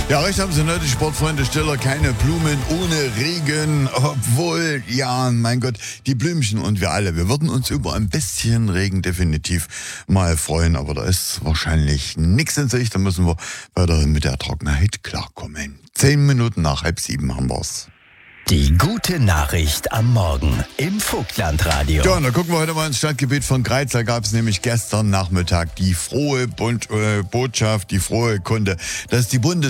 Ja, recht haben Sie, ne, die Sportfreunde Stiller, keine Blumen ohne Regen, obwohl, ja, mein Gott, die Blümchen und wir alle, wir würden uns über ein bisschen Regen definitiv mal freuen, aber da ist wahrscheinlich nichts in Sicht, da müssen wir weiterhin mit der Trockenheit klarkommen. 10 Minuten nach 6:30 haben wir's. Die gute Nachricht am Morgen im Vogtlandradio. Ja, und da gucken wir heute mal ins Stadtgebiet von Greiz. Da gab es nämlich gestern Nachmittag die frohe Botschaft, die frohe Kunde, dass die